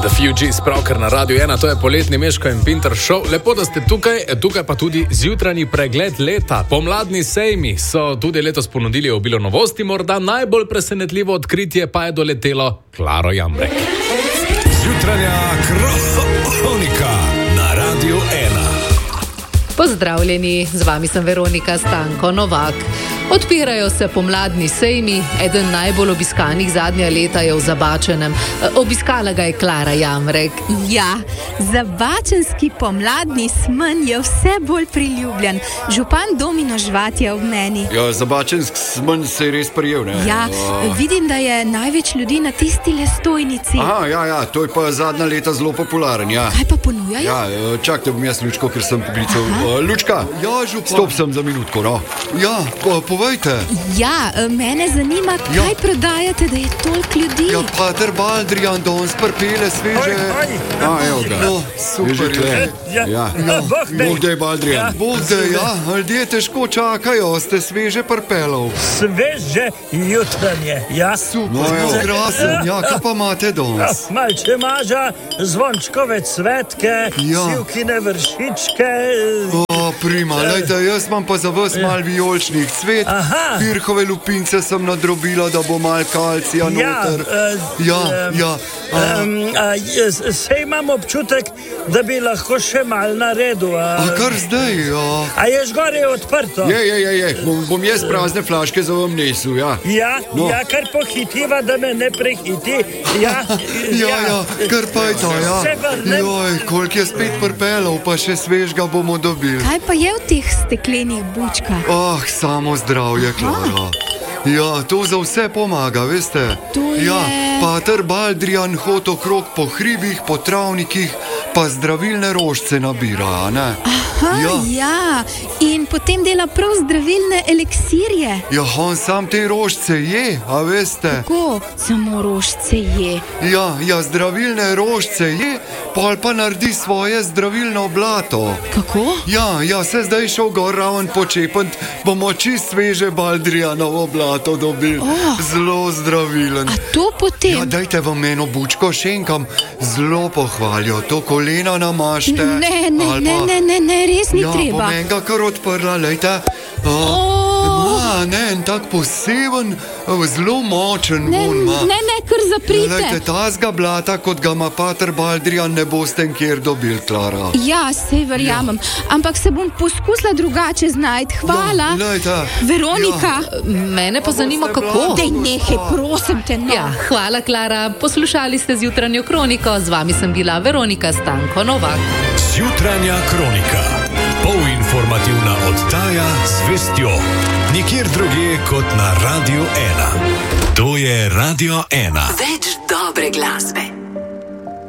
The Fugees, pravkar na Radio 1, to je poletni Meško in Pinter show. Lepo, da ste tukaj pa tudi zjutranji pregled leta. Pomladni sejmi so tudi letos ponudili obilo novosti, morda najbolj presenetljivo odkritje pa je doletelo Klaro Jambrek. Zjutranja kronika na Radio 1. Pozdravljeni, z vami sem Veronika Stanko Novak. Odpirajo se pomladni sejmi, eden najbolj obiskanih zadnja leta je v Zabačenem. Obiskala ga je Klara Jambrek. Ja, zabačenski pomladni smen je vse bolj priljubljen. Župan Domino Žvat je ob meni. Ja, zabačenski smen se je res prijel, ne? Ja, vidim, da je največ ljudi na tisti lestojnici. Aha, ja, to je pa zadnja leta zelo popularen, ja. Kaj pa ponujajo? Ja, čakajte, bom jaz Lučko, ker sem poklical. Lučka, ja, župan. Stop sem za minutko, no. Ja, povejte. Ja, mene zanima, kaj prodajate, da je toliko ljudi. Ja, pater Baldrijan danes prpele sveže. Evo ga. No, super. Ja. Bog dej, Baldrijan. Bog dej, ja. Ljudje težko čakajo, ste sveže prpelov. Sveže jutranje, ja. Super, no, evo, krasen, ja, kaj pa imate danes? Malče maža, zvončkove cvetke, sivkine vršičke. Prima, lejte, jaz imam pa za vas mal vijoličnih cvet. Pirhove lupince sem nadrobila, da bo mal kalcija noter. Sej imam občutek, da bi lahko še mal naredil. Kar zdaj, ja. A je žgore odprto? Je. Bom jaz prazne flaške za vam nesel, ja. Ja, kar pohitiva, da me ne prehiti. Ja, kar pa je to, ja. Joj, koliko je spet prpelov, pa še svežga bomo dobili. Kaj pa je v teh steklenih bučkah? Samo zdravje, Klara. Ja, to za vse pomaga, veste? To je... Ja, pater Baldrijan hod okrog po hribih, po travnikih, pa zdravilne rožce nabira, ne? Ja, in potem dela prav zdravilne eliksirje. Ja, on sam te rožce je, a veste? Kako samo rožce je? Ja, zdravilne rožce je, pol pa naredi svoje zdravilno blato. Kako? Ja, se zdaj šel gor raven počepant, bomo čist sveže Baldrijanovo blato dobili. Zelo zdravilen. A to potem? Ja, dajte vam eno bučko šenkam, zelo pohvalijo, to kolena namašte. Ne, res ni treba. Bom enega kar odprla, lejte. En tak poseben, zelo močen von ima. Ne, kar zaprite. Lejte, tazga blata, kot ga ima pater Baldrijan, ne boste nikjer dobili, Klara. Ja, sej verjamem, ampak se bom poskusila drugače znajti. Hvala. Lejte. Veronika. Mene pa zanima, kako. Dej nehaj, prosim te, no. Ja, hvala, Klara. Poslušali ste zjutranjo kroniko, z vami sem bila Veronika Stanko Novak. Zjutranja kronika. Polinformativna oddaja z vestjo. Nikjer drugje kot na Radio 1. To je Radio 1. Več dobre glasbe.